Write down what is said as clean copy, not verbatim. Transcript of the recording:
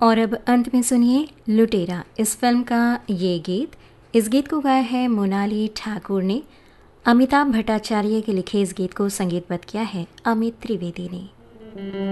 और अब अंत में सुनिए लुटेरा इस फिल्म का ये गीत। इस गीत को गाया है मोनाली ठाकुर ने। अमिताभ भट्टाचार्य के लिखे इस गीत को संगीतबद्ध किया है अमित त्रिवेदी ने।